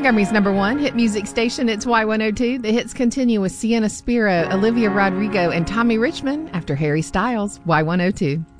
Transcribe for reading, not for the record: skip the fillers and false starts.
Montgomery's #1 hit music station. It's Y102. The hits continue with Sienna Spiro, Olivia Rodrigo, and Tommy Richmond after Harry Styles. Y102.